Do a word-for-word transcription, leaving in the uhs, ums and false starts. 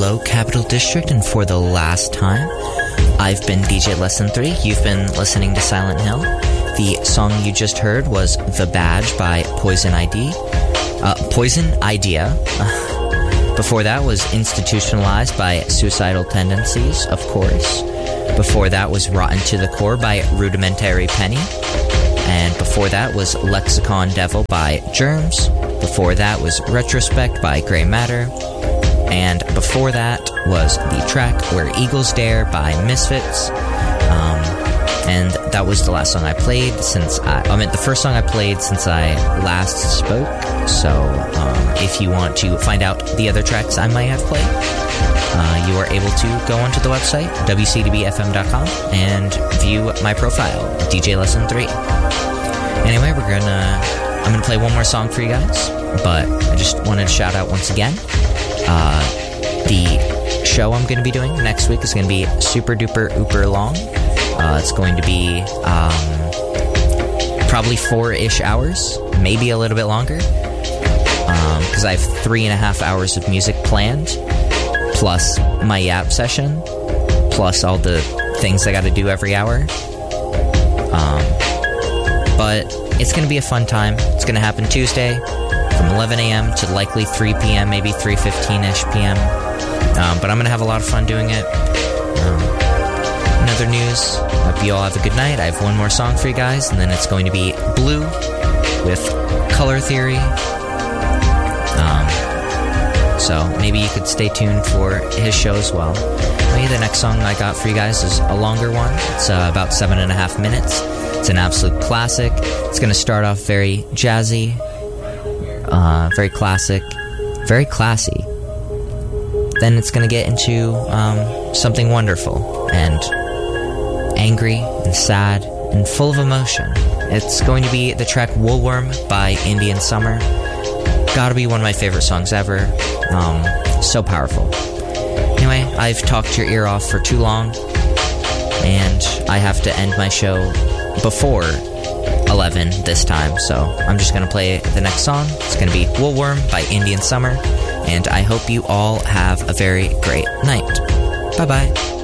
Low Capital District, and for the last time, I've been D J Lesson three. You've been listening to Silent Hill. The song you just heard was The Badge by Poison I D. Uh, Poison Idea. Before that was Institutionalized by Suicidal Tendencies, of course. Before that was Rotten to the Core by Rudimentary Penny. And before that was Lexicon Devil by Germs. Before that was Retrospect by Grey Matter. And before that was the track Where Eagles Dare by Misfits. Um, and that was the last song I played since I... I mean, the first song I played since I last spoke. So, um, if you want to find out the other tracks I might have played, uh, you are able to go onto the website, w c d b f m dot com, and view my profile, D J Lesson three. Anyway, we're gonna... I'm gonna play one more song for you guys, but I just wanted to shout out once again. Uh, the show I'm gonna be doing next week is gonna be super duper ooper long. Uh, it's going to be, um, probably four-ish hours, maybe a little bit longer. Because um, I have three and a half hours of music planned, plus my Yap session, plus all the things I got to do every hour. Um, but it's going to be a fun time. It's going to happen Tuesday from eleven a.m. to likely three p.m., maybe three fifteen-ish p.m. Um, but I'm going to have a lot of fun doing it. Um, in other news, I hope you all have a good night. I have one more song for you guys, and then it's going to be Blue with Color Theory. Um, so maybe you could stay tuned for his show as well. Maybe the next song I got for you guys is a longer one. It's uh, about seven and a half minutes. It's an absolute classic. It's going to start off very jazzy, uh, very classic, very classy. Then it's going to get into um, something wonderful and angry and sad and full of emotion. It's going to be the track Woolworm by Indian Summer. Gotta be one of my favorite songs ever. Um, so powerful. Anyway, I've talked your ear off for too long, and I have to end my show before eleven this time, so I'm just gonna play the next song. It's gonna be Woolworm by Indian Summer, and I hope you all have a very great night. Bye-bye.